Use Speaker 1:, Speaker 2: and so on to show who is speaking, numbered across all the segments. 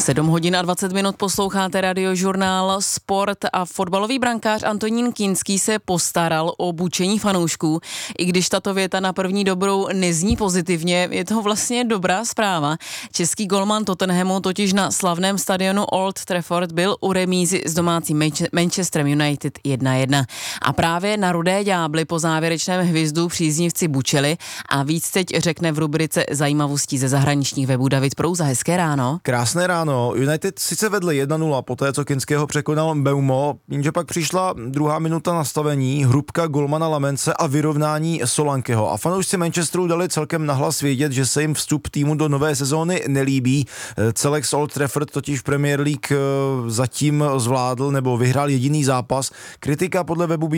Speaker 1: 7 hodin a 20 minut posloucháte Radiožurnál Sport a fotbalový brankář Antonín Kinský se postaral o bučení fanoušků. I když tato věta na první dobrou nezní pozitivně, je to vlastně dobrá zpráva. Český golman Tottenhamu totiž na slavném stadionu Old Trafford byl u remízy s domácím Manchesterem United 1-1. A právě na Rudé ďábly po závěrečném hvizdu příznivci bučeli a víc teď řekne v rubrice zajímavostí ze zahraničních webů David Prouza. Hezké ráno.
Speaker 2: Krásné ráno. United sice vedli 1-0 poté, co Kinského překonal Mbeumo, jenže pak přišla druhá minuta nastavení, hrubka golmana Lamence a vyrovnání Solankeho. A fanoušci Manchesteru dali celkem nahlas vědět, že se jim vstup týmu do nové sezóny nelíbí. Celek z Old Trafford totiž Premier League zatím zvládl nebo vyhrál jediný zápas. Kritice podle webu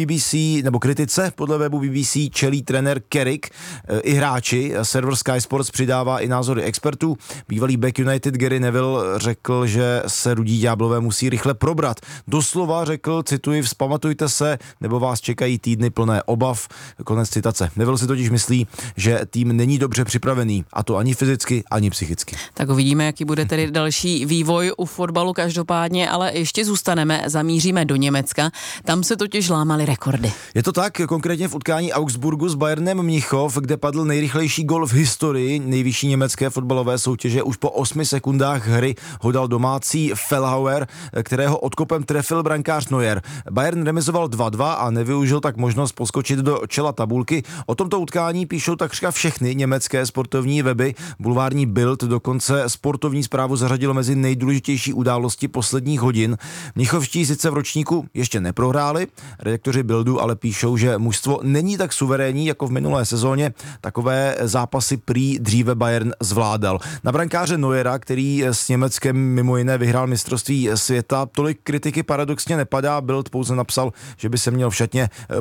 Speaker 2: BBC čelí trenér Carrick i hráči. Server Sky Sports přidává i názory expertů. Bývalý back United Gary Neville řekl, že se Rudí ďáblové musí rychle probrat. Doslova řekl, cituji, vzpamatujte se, nebo vás čekají týdny plné obav. Konec citace. Neville si totiž myslí, že tým není dobře připravený, a to ani fyzicky, ani psychicky.
Speaker 1: Tak uvidíme, jaký bude tedy další vývoj u fotbalu každopádně, ale ještě zůstaneme, zamíříme do Německa. Tam se totiž lámaly rekordy.
Speaker 2: Je to tak, konkrétně v utkání Augsburgu s Bayernem Mnichov, kde padl nejrychlejší gol v historii nejvyšší německé fotbalové soutěže. Už po 8 sekundách hry ho dal domácí Fellhauer, kterého odkopem trefil brankář Neuer. Bayern remizoval 2-2 a nevyužil tak možnost poskočit do čela tabulky. O tomto utkání píšou takřka všechny německé sportovní weby. Bulvární Bild dokonce sportovní zprávu zařadilo mezi nejdůležitější události posledních hodin. Mnichovští sice v ročníku ještě neprohráli, redaktoři Bildu ale píšou, že mužstvo není tak suverénní jako v minulé sezóně. Takové zápasy prý dříve Bayern zvládal. Na brankáře Neuera, který s Německem mimo jiné vyhrál mistrovství světa, tolik kritiky paradoxně nepadá. Bild pouze napsal, že by se měl v šatně